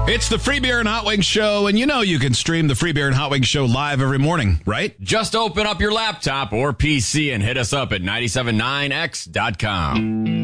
It's the Free Beer and Hot Wings Show, and you know you can stream the Free Beer and Hot Wings Show live every morning, right? Just open up your laptop or PC and hit us up at 979x.com.